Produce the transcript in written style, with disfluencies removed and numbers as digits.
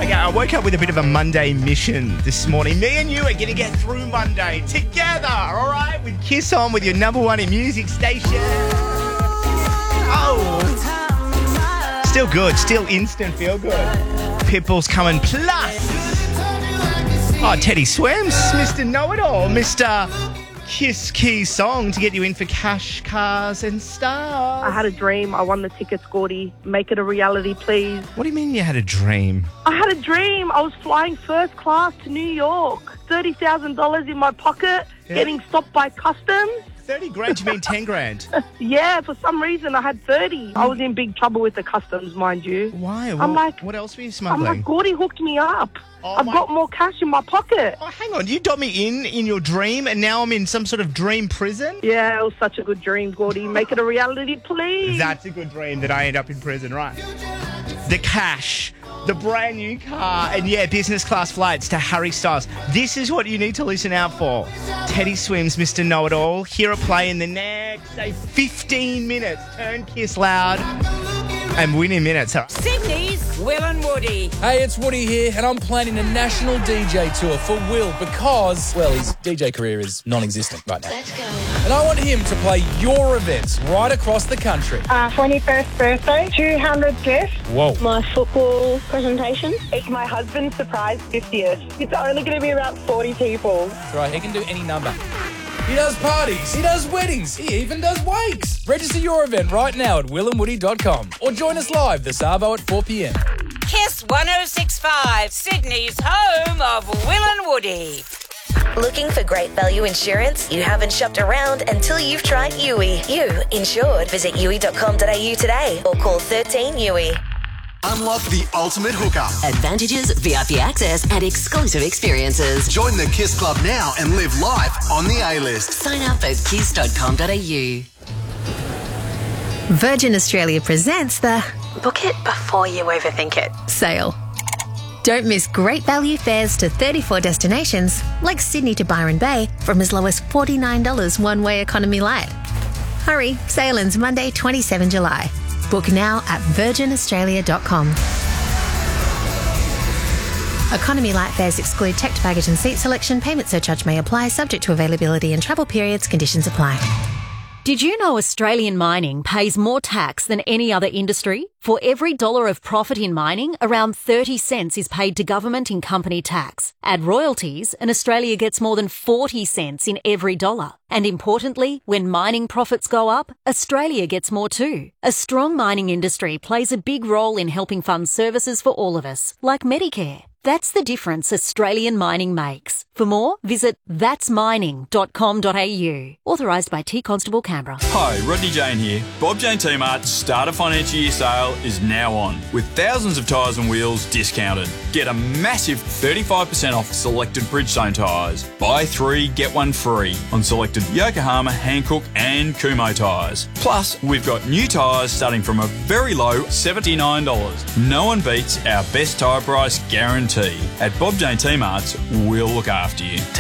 Okay, I woke up with a bit of a Monday mission this morning. Me and you are going to get through Monday together, all right? With Kiss On, with your number one in music station. Oh, still good, still instant feel good. Pitbull's coming plus. Oh, Teddy Swims, Mr. Know-It-All, Mr. Kiss Key Song to get you in for cash, cars and stars. I had a dream. I won the tickets, Gordy. Make it a reality, please. What do you mean you had a dream? I had a dream. I was flying first class to New York. $30,000 in my pocket, getting stopped by customs. 30 grand, you mean 10 grand? Yeah, for some reason I had 30. I was in big trouble with the customs, mind you. Why? What else were you I'm smuggling? like, Gordy hooked me up. Oh, I've got more cash in my pocket. Oh, hang on. You got me in your dream and now I'm in some sort of dream prison? Yeah, it was such a good dream, Gordy. Make it a reality, please. That's a good dream that I end up in prison, right? The cash, the brand new car, and business class flights to Harry Styles. This is what you need to listen out for. Teddy Swims, Mr. Know-It-All. Here at play in the next, 15 minutes. Turn Kiss loud and win in minutes. Sydney's Will and Woody. Hey, it's Woody here, and I'm planning a national DJ tour for Will because, well, his DJ career is non-existent right now. Let's go. And I want him to play your events right across the country. 21st birthday, 200 guests. Whoa. My football presentation. It's my husband's surprise 50th. It's only going to be about 40 people. That's right, he can do any number. He does parties, he does weddings, he even does wakes. Register your event right now at willandwoody.com or join us live this Arvo at 4 p.m. Kiss 106.5, Sydney's home of Will and Woody. Looking for great value insurance? You haven't shopped around until you've tried Yui. You insured. Visit yui.com.au today or call 13 Yui. Unlock the ultimate hookup. Advantages, VIP access, and exclusive experiences. Join the Kiss Club now and live life on the A-list. Sign up at kiss.com.au. Virgin Australia presents the Book it before you overthink it sale. Don't miss great value fares to 34 destinations, like Sydney to Byron Bay, from as low as $49 one-way economy light. Hurry, sale ends Monday, 27 July. Book now at virginaustralia.com. Economy light fares exclude checked baggage and seat selection. Payment surcharge may apply, subject to availability and travel periods. Conditions apply. Did you know Australian mining pays more tax than any other industry? For every dollar of profit in mining, around 30 cents is paid to government in company tax. Add royalties, and Australia gets more than 40 cents in every dollar. And importantly, when mining profits go up, Australia gets more too. A strong mining industry plays a big role in helping fund services for all of us, like Medicare. That's the difference Australian mining makes. For more, visit thatsmining.com.au. Authorised by T Constable Canberra. Hi, Rodney Jane here. Bob Jane T-Mart's start of financial year sale is now on, with thousands of tyres and wheels discounted. Get a massive 35% off selected Bridgestone tyres. Buy 3, get 1 free on selected Yokohama, Hankook and Kumho tyres. Plus, we've got new tyres starting from a very low $79. No one beats our best tyre price guarantee. At Bob Jane T-Mart's, we'll look after you.